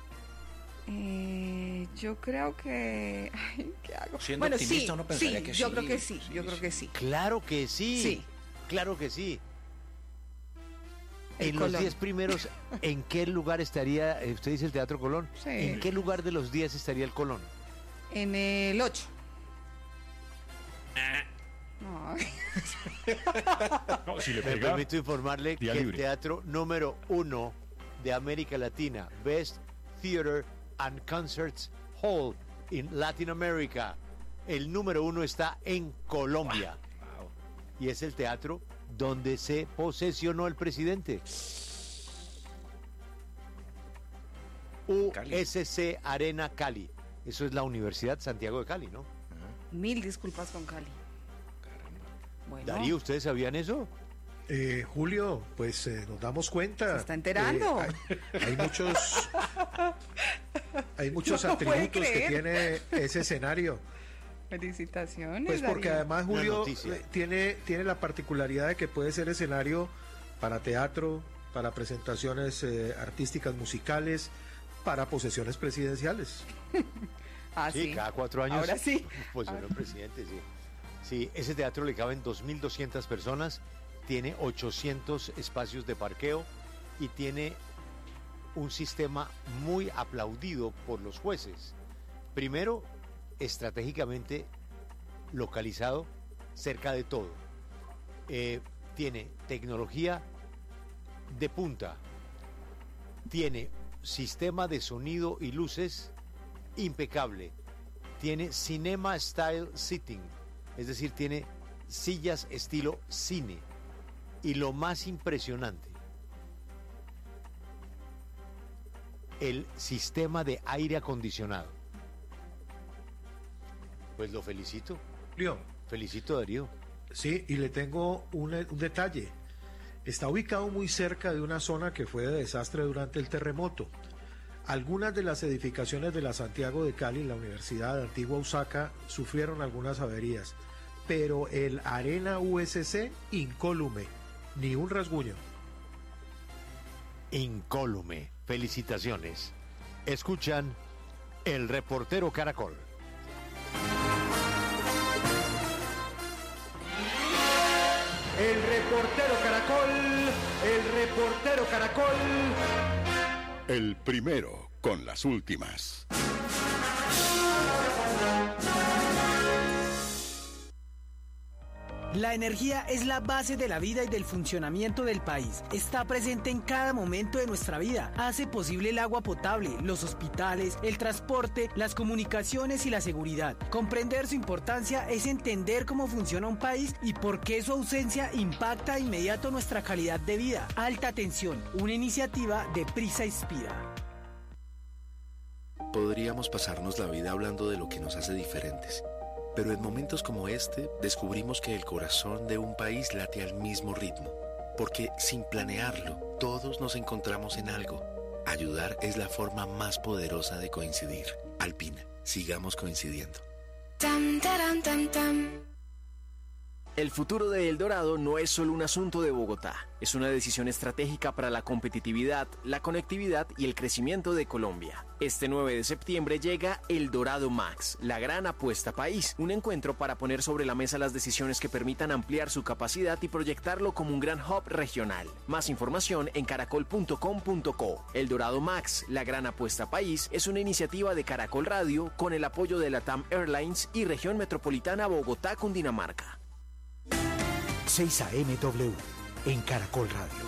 Eh, yo creo que. Ay, ¿qué hago? Siendo bueno, optimista, sí, uno pensaría sí, que yo sí, creo que sí, sí, yo creo que sí. Claro que sí. Sí. Claro que sí. El En los Colón. diez primeros, ¿en qué lugar estaría, eh, usted dice el Teatro Colón? Sí. ¿En qué lugar de los diez estaría el Colón? En el ocho. Ay. No, si le Me pega, permito informarle que día el libre. teatro número uno de América Latina, Best Theater and Concerts Hall in Latin America, el número uno está en Colombia. Y es el teatro donde se posesionó el presidente. U S C Arena Cali. Eso es la Universidad Santiago de Cali, ¿no? Mil disculpas con Cali. Bueno, Darío, ¿ustedes sabían eso? Eh, Julio, pues eh, nos damos cuenta. ¿Se está enterando? Eh, hay, hay muchos, hay muchos No lo puede atributos que creer. tiene ese escenario. felicitaciones. Pues porque Darío. además Una Julio noticia. eh, tiene, tiene la particularidad de que puede ser escenario para teatro, para presentaciones eh, artísticas musicales, para posesiones presidenciales. Ah, sí, sí. cada cuatro años. Ahora sí. Pues Ahora- el presidente, sí. Sí, ese teatro le caben dos mil doscientas personas, tiene ochocientos espacios de parqueo y tiene un sistema muy aplaudido por los jueces. Primero, estratégicamente localizado cerca de todo. Eh, tiene tecnología de punta, tiene sistema de sonido y luces impecable, tiene cinema style sitting, es decir, tiene sillas estilo cine, y lo más impresionante, el sistema de aire acondicionado. Pues lo felicito. Julio. Felicito, Darío. Sí, y le tengo un, un detalle. Está ubicado muy cerca de una zona que fue de desastre durante el terremoto. Algunas de las edificaciones de la Santiago de Cali, la Universidad de Antigua Usaca, sufrieron algunas averías, pero el Arena U S C incólume, ni un rasguño. Incólume. Felicitaciones. Escuchan El Reportero Caracol. El reportero Caracol, el reportero Caracol. El primero con las últimas. La energía es la base de la vida y del funcionamiento del país. Está presente en cada momento de nuestra vida. Hace posible el agua potable, los hospitales, el transporte, las comunicaciones y la seguridad. Comprender su importancia es entender cómo funciona un país y por qué su ausencia impacta de inmediato nuestra calidad de vida. Alta tensión, una iniciativa de Prisa Inspira. Podríamos pasarnos la vida hablando de lo que nos hace diferentes. Pero en momentos como este, descubrimos que el corazón de un país late al mismo ritmo. Porque sin planearlo, todos nos encontramos en algo. Ayudar es la forma más poderosa de coincidir. Alpina, sigamos coincidiendo. Tam, taram, tam, tam. El futuro de El Dorado no es solo un asunto de Bogotá, es una decisión estratégica para la competitividad, la conectividad y el crecimiento de Colombia. Este nueve de septiembre llega El Dorado Max, la gran apuesta país, un encuentro para poner sobre la mesa las decisiones que permitan ampliar su capacidad y proyectarlo como un gran hub regional. Más información en caracol punto com punto co. El Dorado Max, la gran apuesta país, es una iniciativa de Caracol Radio con el apoyo de Latam Airlines y Región Metropolitana Bogotá, Cundinamarca. seis A M W en Caracol Radio.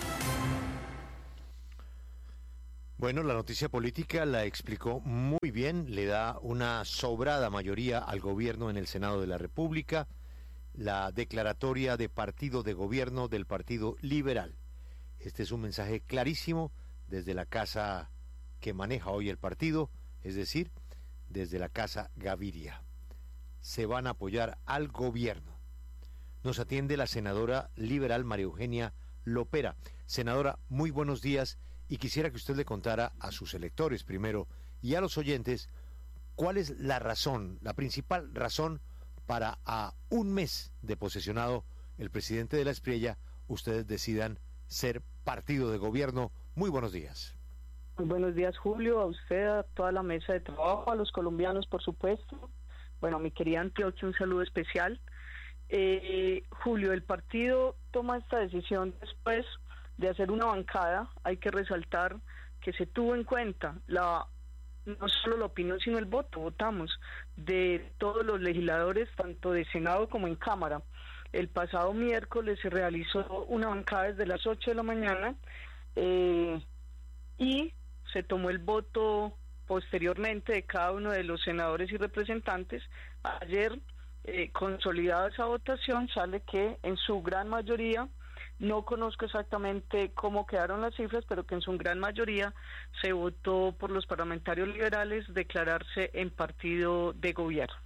Bueno, la noticia política la explicó muy bien, le da una sobrada mayoría al gobierno en el Senado de la República, la declaratoria de partido de gobierno del Partido Liberal. Este es un mensaje clarísimo desde la casa que maneja hoy el partido, es decir, desde la Casa Gaviria. Se van a apoyar al gobierno. Nos atiende la senadora liberal María Eugenia Lopera. Senadora, muy buenos días, y quisiera que usted le contara a sus electores primero y a los oyentes cuál es la razón, la principal razón para a un mes de posesionado el presidente de la Espriella, ustedes decidan ser partido de gobierno. Muy buenos días. Muy buenos días, Julio, a usted, a toda la mesa de trabajo, a los colombianos, por supuesto. Bueno, mi querida Antioquia, un saludo especial. Eh, Julio, el partido toma esta decisión después de hacer una bancada. Hay que resaltar que se tuvo en cuenta la no solo la opinión, sino el voto. Votamos de todos los legisladores, tanto de Senado como en Cámara. El pasado miércoles se realizó una bancada desde las ocho de la mañana eh, y se tomó el voto posteriormente de cada uno de los senadores y representantes. Ayer, eh, consolidada esa votación, sale que en su gran mayoría, no conozco exactamente cómo quedaron las cifras, pero que en su gran mayoría se votó por los parlamentarios liberales declararse en partido de gobierno.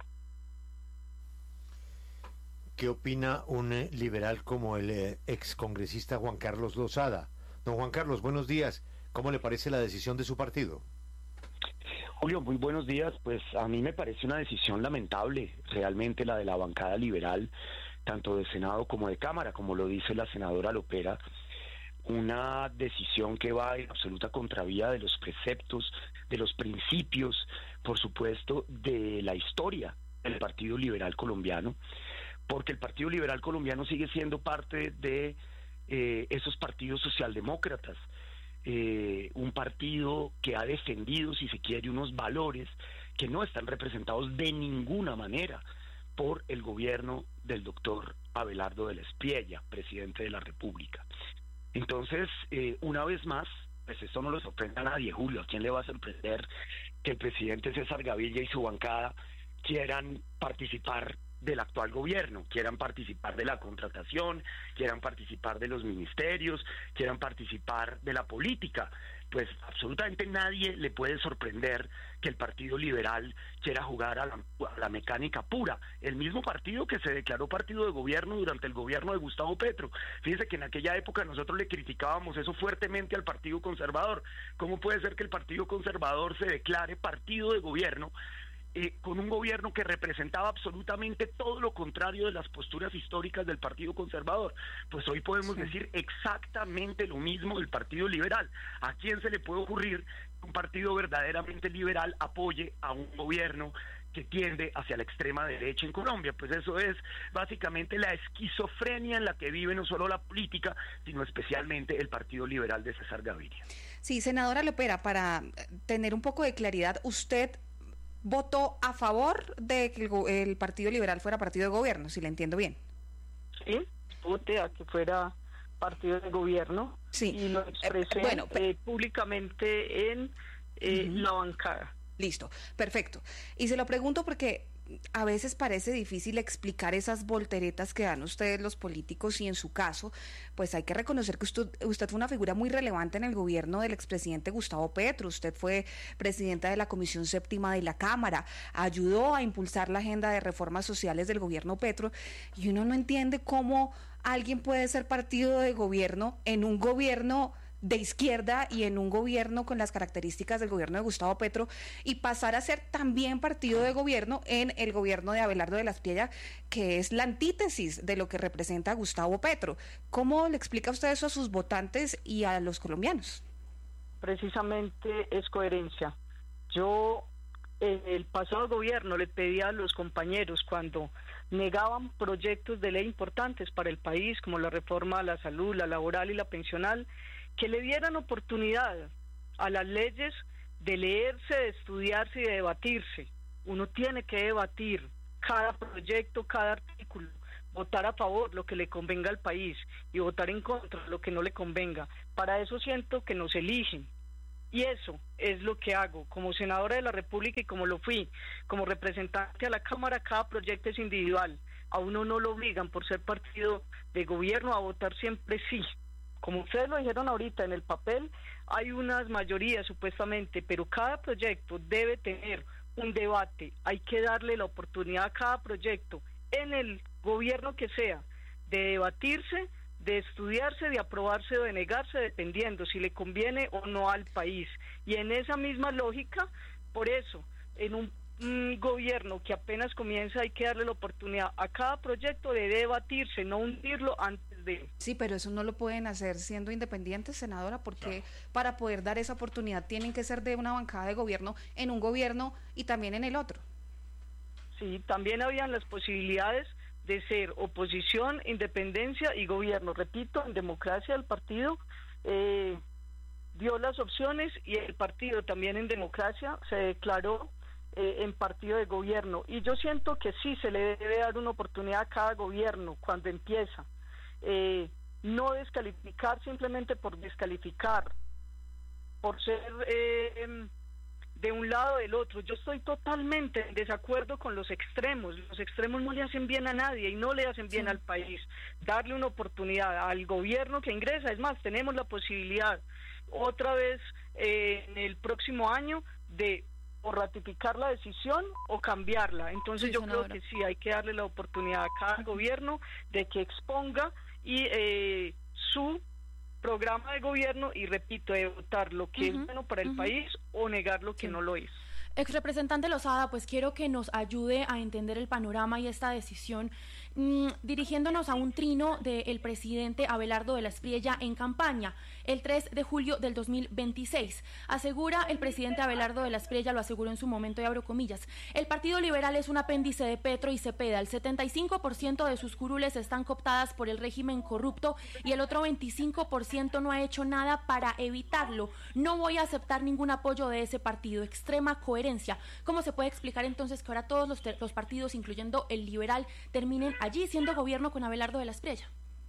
¿Qué opina un eh, liberal como el eh, excongresista Juan Carlos Lozada? Don Juan Carlos, buenos días. ¿Cómo le parece la decisión de su partido? Julio, muy buenos días. Pues a mí me parece una decisión lamentable, realmente, la de la bancada liberal, tanto de Senado como de Cámara, como lo dice la senadora Lopera, una decisión que va en absoluta contravía de los preceptos, de los principios, por supuesto, de la historia del Partido Liberal Colombiano, porque el Partido Liberal Colombiano sigue siendo parte de eh, esos partidos socialdemócratas, eh, un partido que ha defendido, si se quiere, unos valores que no están representados de ninguna manera por el gobierno del doctor Abelardo de la Espriella, presidente de la República. Entonces, eh, una vez más, pues esto no le sorprende a nadie, Julio. ¿A quién le va a sorprender que el presidente César Gaviria y su bancada quieran participar del actual gobierno, quieran participar de la contratación, quieran participar de los ministerios, quieran participar de la política? Pues absolutamente nadie le puede sorprender que el Partido Liberal quiera jugar a la, a la mecánica pura. El mismo partido que se declaró partido de gobierno durante el gobierno de Gustavo Petro. Fíjese que en aquella época nosotros le criticábamos eso fuertemente al Partido Conservador. ¿Cómo puede ser que el Partido Conservador se declare partido de gobierno Eh, con un gobierno que representaba absolutamente todo lo contrario de las posturas históricas del Partido Conservador? Pues hoy podemos sí. decir exactamente lo mismo del Partido Liberal. ¿A quién se le puede ocurrir que un partido verdaderamente liberal apoye a un gobierno que tiende hacia la extrema derecha en Colombia? Pues eso es básicamente la esquizofrenia en la que vive no solo la política, sino especialmente el Partido Liberal de César Gaviria. Sí, senadora Lopera, para tener un poco de claridad, usted votó a favor de que el, el Partido Liberal fuera partido de gobierno, si le entiendo bien. Sí, voté a que fuera partido de gobierno, sí. Y lo expresé eh, bueno, eh, públicamente en eh, uh-huh. la bancada. Listo, perfecto. Y se lo pregunto porque a veces parece difícil explicar esas volteretas que dan ustedes los políticos, y en su caso, pues hay que reconocer que usted, usted fue una figura muy relevante en el gobierno del expresidente Gustavo Petro. Usted fue presidenta de la Comisión Séptima de la Cámara, ayudó a impulsar la agenda de reformas sociales del gobierno Petro, y uno no entiende cómo alguien puede ser partido de gobierno en un gobierno de izquierda y en un gobierno con las características del gobierno de Gustavo Petro, y pasar a ser también partido de gobierno en el gobierno de Abelardo de la Espriella, que es la antítesis de lo que representa Gustavo Petro. ¿Cómo le explica usted eso a sus votantes y a los colombianos? Precisamente es coherencia. Yo en el pasado gobierno le pedía a los compañeros, cuando negaban proyectos de ley importantes para el país, como la reforma a la salud, la laboral y la pensional, que le dieran oportunidad a las leyes de leerse, de estudiarse y de debatirse. Uno tiene que debatir cada proyecto, cada artículo, votar a favor lo que le convenga al país y votar en contra lo que no le convenga. Para eso siento que nos eligen, y eso es lo que hago como senadora de la República, y como lo fui como representante a la Cámara. Cada proyecto es individual, a uno no lo obligan por ser partido de gobierno a votar siempre sí. Como ustedes lo dijeron ahorita, en el papel hay unas mayorías supuestamente, pero cada proyecto debe tener un debate, hay que darle la oportunidad a cada proyecto, en el gobierno que sea, de debatirse, de estudiarse, de aprobarse o de negarse, dependiendo si le conviene o no al país. Y en esa misma lógica, por eso, en un, un gobierno que apenas comienza, hay que darle la oportunidad a cada proyecto de debatirse, no hundirlo antes de... Sí, pero eso no lo pueden hacer siendo independientes, senadora, porque para poder dar esa oportunidad tienen que ser de una bancada de gobierno en un gobierno y también en el otro. Sí, también habían las posibilidades de ser oposición, independencia y gobierno. Repito, en democracia el partido eh, dio las opciones y el partido también en democracia se declaró eh, en partido de gobierno. Y yo siento que sí se le debe dar una oportunidad a cada gobierno cuando empieza. Eh, no descalificar simplemente por descalificar, por ser... Eh, de un lado o del otro. Yo estoy totalmente en desacuerdo con los extremos. Los extremos no le hacen bien a nadie y no le hacen bien sí. al país. Darle una oportunidad al gobierno que ingresa. Es más, tenemos la posibilidad otra vez eh, en el próximo año de o ratificar la decisión o cambiarla. Entonces sí, yo senadora. creo que sí, hay que darle la oportunidad a cada gobierno de que exponga y eh, su programa de gobierno y, repito, de votar lo que uh-huh, es bueno para el uh-huh. país o negar lo que sí. no lo es. Ex representante Lozada, pues quiero que nos ayude a entender el panorama y esta decisión, mmm, dirigiéndonos a un trino del presidente Abelardo de la Espriella en campaña, el tres de julio del dos mil veintiséis. Asegura el presidente Abelardo de la Espriella, lo aseguró en su momento y abro comillas, el Partido Liberal es un apéndice de Petro y Cepeda, el setenta y cinco por ciento de sus curules están cooptadas por el régimen corrupto y el otro veinticinco por ciento no ha hecho nada para evitarlo. No voy a aceptar ningún apoyo de ese partido, extrema coherencia. ¿Cómo se puede explicar entonces que ahora todos los, te- los partidos, incluyendo el liberal, terminen allí siendo gobierno con Abelardo de la Espriella?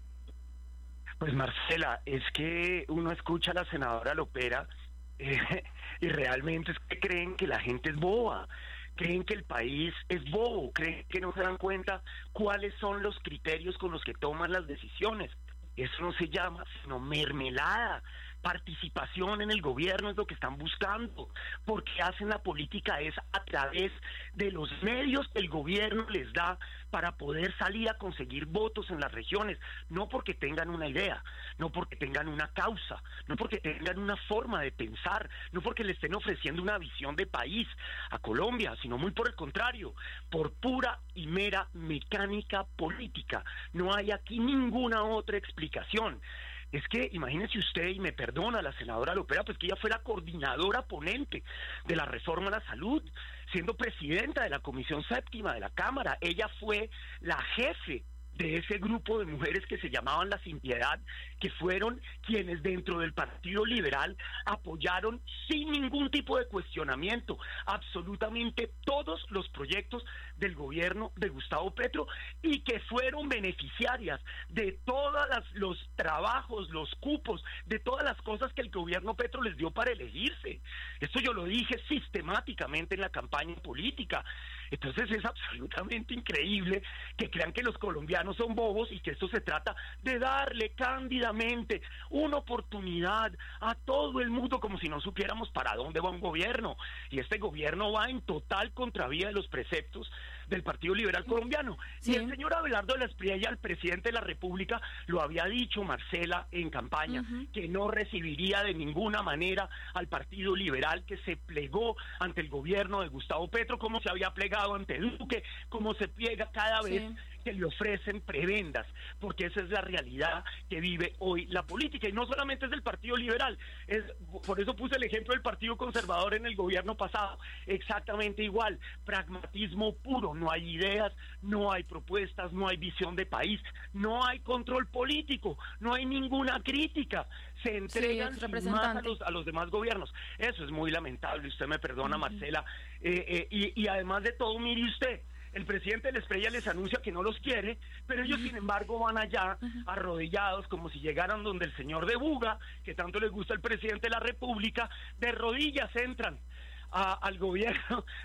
Pues Marcela, es que uno escucha a la senadora Lopera eh, y realmente es que creen que la gente es boba, creen que el país es bobo, creen que no se dan cuenta cuáles son los criterios con los que toman las decisiones. Eso no se llama sino mermelada. Participación en el gobierno es lo que están buscando, porque hacen la política es a través de los medios que el gobierno les da para poder salir a conseguir votos en las regiones, no porque tengan una idea, no porque tengan una causa, no porque tengan una forma de pensar, no porque le estén ofreciendo una visión de país a Colombia, sino muy por el contrario, por pura y mera mecánica política. No hay aquí ninguna otra explicación. Es que imagínese usted, y me perdona la senadora Lopera, pues que ella fue la coordinadora ponente de la reforma a la salud, siendo presidenta de la Comisión Séptima de la Cámara. Ella fue la jefe de ese grupo de mujeres que se llamaban la Sin Piedad, que fueron quienes dentro del Partido Liberal apoyaron sin ningún tipo de cuestionamiento absolutamente todos los proyectos del gobierno de Gustavo Petro y que fueron beneficiarias de todos los trabajos, los cupos, de todas las cosas que el gobierno Petro les dio para elegirse. Esto yo lo dije sistemáticamente en la campaña política. Entonces es absolutamente increíble que crean que los colombianos son bobos y que esto se trata de darle cándidamente una oportunidad a todo el mundo como si no supiéramos para dónde va un gobierno. Y este gobierno va en total contravía de los preceptos del Partido Liberal Colombiano. Sí. Y el señor Abelardo de la Espriella, el presidente de la República, lo había dicho, Marcela, en campaña, uh-huh. que no recibiría de ninguna manera al Partido Liberal, que se plegó ante el gobierno de Gustavo Petro, como se había plegado ante Duque, como se pliega cada vez sí. que le ofrecen prebendas, porque esa es la realidad que vive hoy la política, y no solamente es del Partido Liberal, es por eso puse el ejemplo del Partido Conservador en el gobierno pasado, exactamente igual, pragmatismo puro, no hay ideas, no hay propuestas, no hay visión de país, no hay control político, no hay ninguna crítica, se entregan sí, más a los, a los demás gobiernos. Eso es muy lamentable, usted me perdona, uh-huh. Marcela, eh, eh, y, y además de todo, mire usted, el presidente de la Espriella les anuncia que no los quiere, pero ellos, uh-huh. sin embargo, van allá uh-huh. arrodillados, como si llegaran donde el señor de Buga, que tanto les gusta al presidente de la República, de rodillas entran a, al gobierno